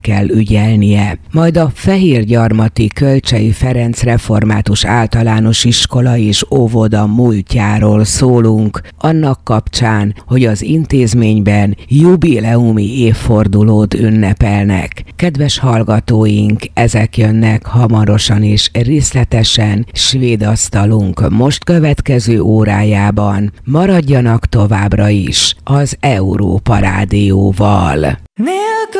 kell ügyelnie. Majd a Fehérgyarmati Kölcsey Ferenc Református Általános Iskola és Óvoda múltjáról szólunk, annak kapcsán, hogy az intézményben jubileumi évfordulót ünnepelnek. Kedves hallgatóink, ezek jönnek hamarosan és részletesen Svéd asztalunk most következő órájában. Maradjanak továbbra is az Európa Rádióval.